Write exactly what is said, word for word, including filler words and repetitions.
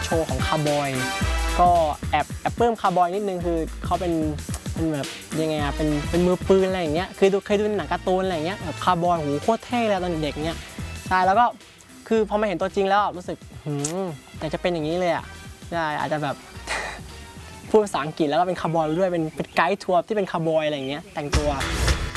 โชว์ของคาร์บอยก็แอบแอบเพิ่มคาร์บอยนิดนึงคือเขาเป็นเป็นแบบยังไงอะเป็นเป็นมือปืนอะไรอย่างเงี้ยคือเคยดูหนังการ์ตูนอะไรอย่างเงี้ยแบบคาร์บอยโหโคตรเท่เลยตอนเด็กเนี้ยใช่แล้วก็คือพอมาเห็นตัวจริงแล้วรู้สึกหืมอยากจะเป็นอย่างนี้เลยอ่ะใช่อาจจะแบบพูดภาษาอังกฤษแล้วก็เป็นคาร์บอยด้วยเป็นเป็นไกด์ทัวร์ที่เป็นคาร์บอยอะไรอย่างเงี้ยแต่งตัว